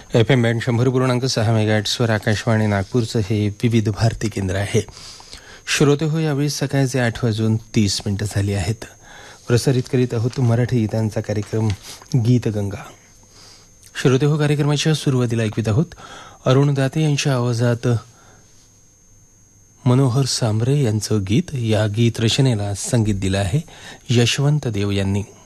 FM band 100.6 मेगाहर्ट्झवर Akashvani नागपूरचं हे विविध भारती केंद्र आहे. श्रोते हो, यावेळी सकाळचे 8:30 झाली आहेत. प्रसारित करीत आहोत मराठी गीतांचा कार्यक्रम गीतगंगा. श्रोते हो, कार्यक्रमाच्या सुरुवातीला ऐकवित आहोत अरुण दाते यांच्या आवाजात मनोहर सांबरे यांचं गीत. या गीत रचनेला संगीत दिलं आहे यशवंत देव यांनी.